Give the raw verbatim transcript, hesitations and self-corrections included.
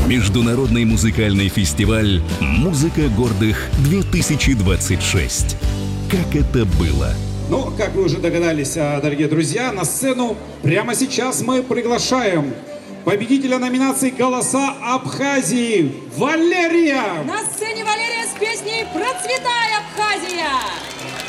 Международный музыкальный фестиваль «Музыка гордых-две тысячи двадцать шесть». Как это было? Ну, как вы уже догадались, дорогие друзья, на сцену прямо сейчас мы приглашаем победителя номинации «Голоса Абхазии» Валерия! На сцене Валерия с песней «Процветай, Абхазия!»